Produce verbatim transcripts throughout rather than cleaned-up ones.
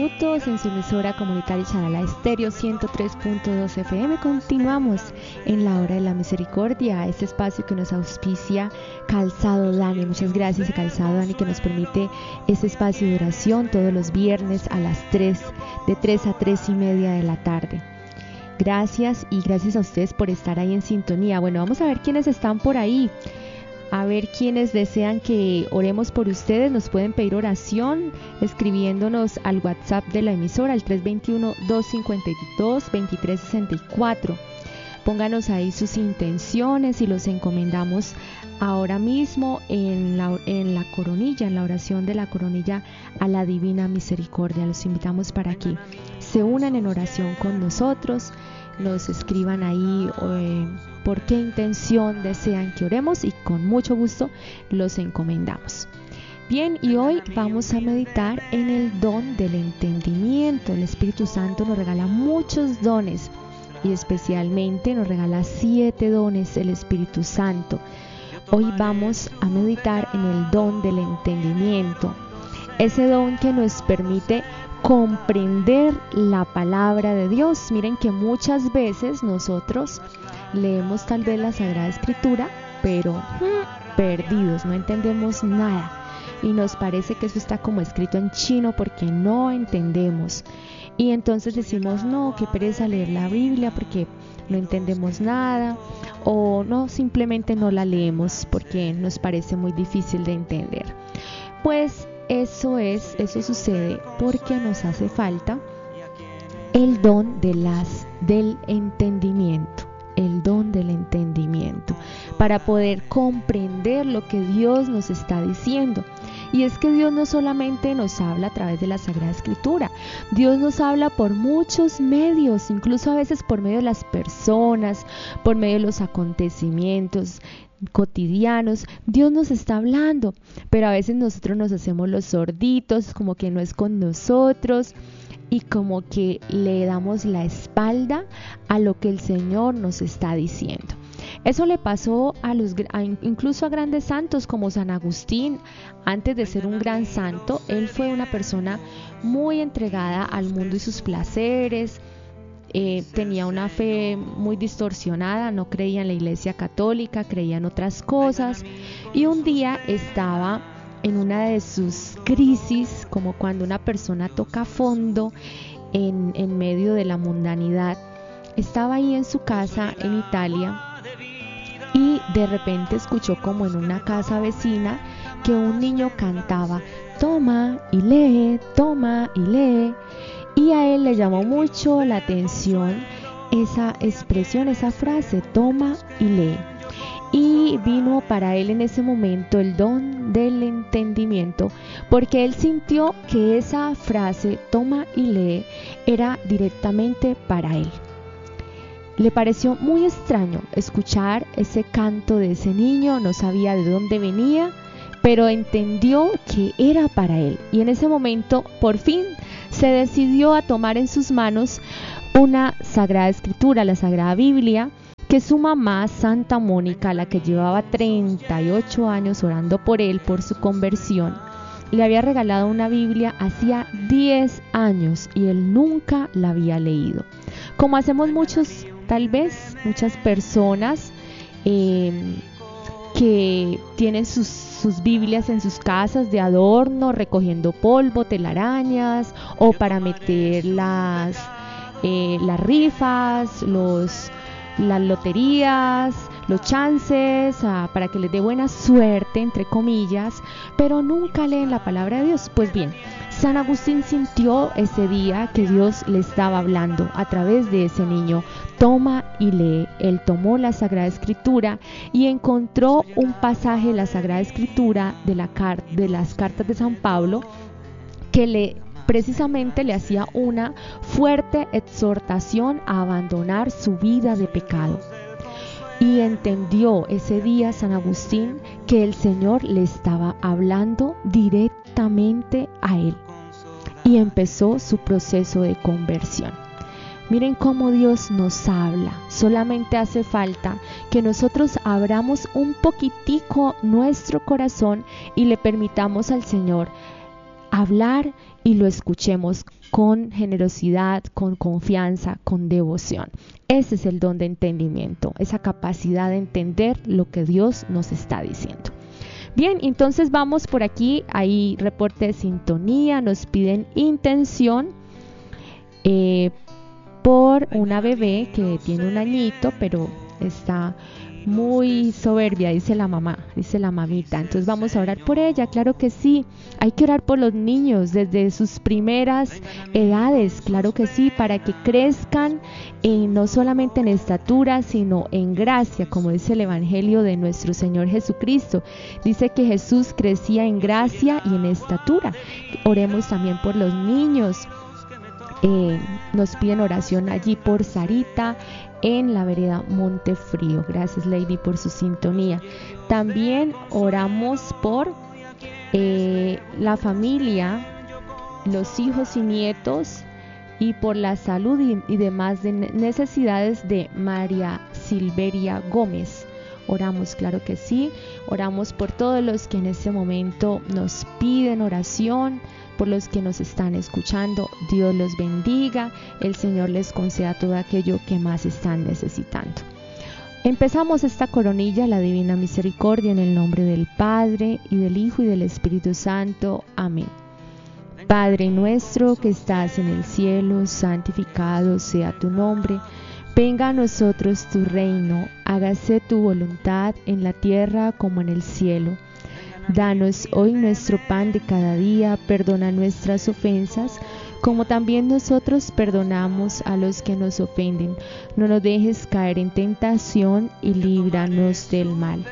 Minutos en su emisora comunitaria Charalá Estéreo ciento tres punto dos F M. Continuamos en la hora de la misericordia, este espacio que nos auspicia Calzado Dani. Muchas gracias a Calzado Dani, que nos permite este espacio de oración todos los viernes a las tres, de tres a tres y media de la tarde. Gracias, y gracias a ustedes por estar ahí en sintonía. Bueno, vamos a ver quiénes están por ahí. A ver quiénes desean que oremos por ustedes. Nos pueden pedir oración escribiéndonos al WhatsApp de la emisora, al tres dos uno, dos cinco dos, dos tres seis cuatro. Pónganos ahí sus intenciones y los encomendamos ahora mismo en la, en la coronilla, en la oración de la coronilla a la Divina Misericordia. Los invitamos para que se unan en oración con nosotros, nos escriban ahí eh, por qué intención desean que oremos, y con mucho gusto los encomendamos. Bien, y hoy vamos a meditar en el don del entendimiento. El Espíritu Santo nos regala muchos dones, y especialmente nos regala siete dones el Espíritu Santo. Hoy vamos a meditar en el don del entendimiento, ese don que nos permite comprender la palabra de Dios. Miren que muchas veces nosotros leemos tal vez la Sagrada Escritura, pero hmm, perdidos, no entendemos nada, y nos parece que eso está como escrito en chino porque no entendemos, y entonces decimos: no, qué pereza leer la Biblia porque no entendemos nada, o no, simplemente no la leemos porque nos parece muy difícil de entender. Pues eso es, eso sucede porque nos hace falta el don de las, del entendimiento, el don del entendimiento, para poder comprender lo que Dios nos está diciendo. Y es que Dios no solamente nos habla a través de la Sagrada Escritura, Dios nos habla por muchos medios, incluso a veces por medio de las personas, por medio de los acontecimientos cotidianos. Dios nos está hablando, pero a veces nosotros nos hacemos los sorditos, como que no es con nosotros, y como que le damos la espalda a lo que el Señor nos está diciendo. Eso le pasó a los, a, incluso a grandes santos como San Agustín. Antes de ser un gran santo, él fue una persona muy entregada al mundo y sus placeres. Eh, tenía una fe muy distorsionada, no creía en la Iglesia Católica, creía en otras cosas, y un día estaba en una de sus crisis, como cuando una persona toca fondo en, en medio de la mundanidad. Estaba ahí en su casa en Italia, y de repente escuchó como en una casa vecina que un niño cantaba: toma y lee, toma y lee. Y a él le llamó mucho la atención esa expresión, esa frase, toma y lee. Y vino para él en ese momento el don del entendimiento, porque él sintió que esa frase, toma y lee, era directamente para él. Le pareció muy extraño escuchar ese canto de ese niño, no sabía de dónde venía, pero entendió que era para él. Y en ese momento, por fin, se decidió a tomar en sus manos una Sagrada Escritura, la Sagrada Biblia, que su mamá, Santa Mónica, la que llevaba treinta y ocho años orando por él, por su conversión, le había regalado una Biblia hacía diez años y él nunca la había leído. Como hacemos muchos, tal vez, muchas personas eh, que tienen sus, sus Biblias en sus casas de adorno, recogiendo polvo, telarañas, o para meter las, eh, las rifas, los... las loterías, los chances, ah, para que les dé buena suerte, entre comillas, pero nunca leen la palabra de Dios. Pues bien, San Agustín sintió ese día que Dios le estaba hablando a través de ese niño: toma y lee. Él tomó la Sagrada Escritura y encontró un pasaje de la Sagrada Escritura de, la car- de las cartas de San Pablo que le precisamente le hacía una fuerte exhortación a abandonar su vida de pecado. Y entendió ese día San Agustín que el Señor le estaba hablando directamente a él, y empezó su proceso de conversión. Miren cómo Dios nos habla. Solamente hace falta que nosotros abramos un poquitico nuestro corazón y le permitamos al Señor hablar y lo escuchemos con generosidad, con confianza, con devoción. Ese es el don de entendimiento, esa capacidad de entender lo que Dios nos está diciendo. Bien, entonces vamos por aquí, hay reporte de sintonía, nos piden intención eh, por una bebé que tiene un añito, pero está muy soberbia, dice la mamá, dice la mamita. Entonces vamos a orar por ella, claro que sí. Hay que orar por los niños desde sus primeras edades, claro que sí, para que crezcan en, no solamente en estatura, sino en gracia, como dice el Evangelio de nuestro Señor Jesucristo. Dice que Jesús crecía en gracia y en estatura. Oremos también por los niños. Eh, nos piden oración allí por Sarita en la vereda Montefrío. Gracias, Lady, por su sintonía. También oramos por eh, la familia, los hijos y nietos, y por la salud y, y demás de necesidades de María Silveria Gómez. Oramos, claro que sí. Oramos por todos los que en este momento nos piden oración, por los que nos están escuchando. Dios los bendiga, el Señor les conceda todo aquello que más están necesitando. Empezamos esta coronilla, la Divina Misericordia, en el nombre del Padre, y del Hijo, y del Espíritu Santo. Amén. Padre nuestro que estás en el cielo, santificado sea tu nombre. Venga a nosotros tu reino, hágase tu voluntad en la tierra como en el cielo. Danos hoy nuestro pan de cada día, perdona nuestras ofensas, como también nosotros perdonamos a los que nos ofenden. No nos dejes caer en tentación y líbranos del mal.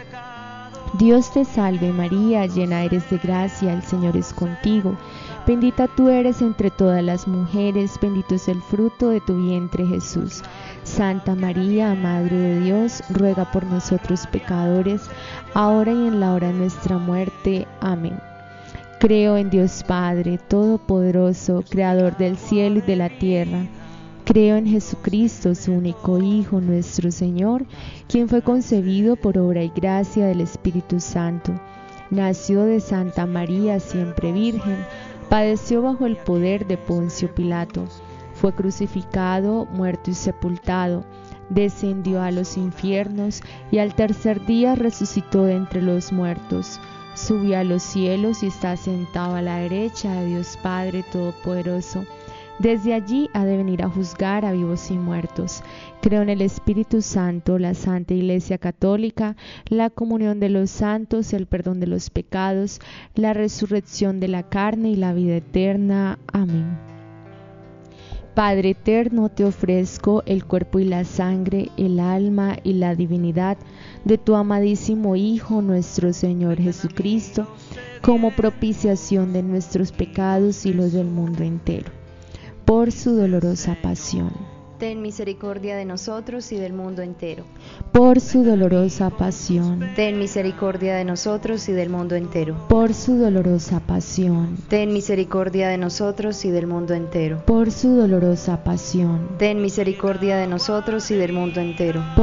Dios te salve María, llena eres de gracia, el Señor es contigo. Bendita tú eres entre todas las mujeres, bendito es el fruto de tu vientre Jesús. Santa María, Madre de Dios, ruega por nosotros pecadores, ahora y en la hora de nuestra muerte. Amén. Creo en Dios Padre Todopoderoso, Creador del cielo y de la tierra. Creo en Jesucristo, su único Hijo, nuestro Señor, quien fue concebido por obra y gracia del Espíritu Santo. Nació de Santa María, siempre Virgen, padeció bajo el poder de Poncio Pilato. Fue crucificado, muerto y sepultado, descendió a los infiernos y al tercer día resucitó de entre los muertos. Subió a los cielos y está sentado a la derecha de Dios Padre Todopoderoso. Desde allí ha de venir a juzgar a vivos y muertos. Creo en el Espíritu Santo, la Santa Iglesia Católica, la comunión de los santos, el perdón de los pecados, la resurrección de la carne y la vida eterna. Amén. Padre eterno, te ofrezco el cuerpo y la sangre, el alma y la divinidad de tu amadísimo Hijo, nuestro Señor Jesucristo, como propiciación de nuestros pecados y los del mundo entero. Por su dolorosa pasión. Ten misericordia de nosotros y del mundo entero. Por su dolorosa pasión. Ten misericordia de nosotros y del mundo entero. Por su dolorosa pasión. Ten misericordia de nosotros y del mundo entero. Por su dolorosa pasión. Ten misericordia de nosotros y del mundo entero.